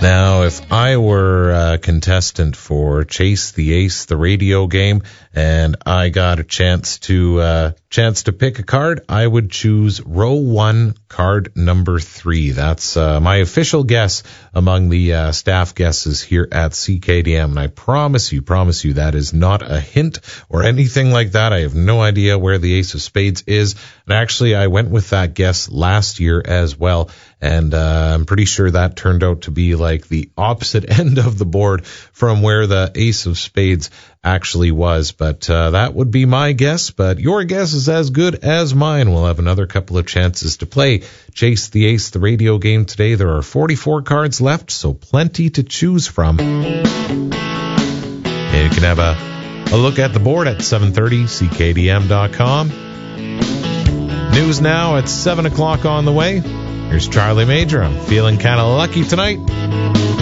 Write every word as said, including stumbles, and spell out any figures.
Now, if I were a contestant for Chase the Ace, the radio game, and I got a chance to uh, chance to pick a card, I would choose row one, card number three. That's uh, my official guess among the uh, staff guesses here at C K D M. And I promise you, promise you, that is not a hint or anything like that. I have no idea where the Ace of Spades is. And actually, I went with that guess last year as well. And uh, I'm pretty sure that turned out to be like the opposite end of the board from where the Ace of Spades actually was. But uh, that would be my guess. But your guess is as good as mine. We'll have another couple of chances to play Chase the Ace, the radio game today. There are forty-four cards left, so plenty to choose from. And you can have a, a look at the board at seven thirty C K D M dot com. News now at seven o'clock on the way. Here's Charlie Major. I'm feeling kind of lucky tonight.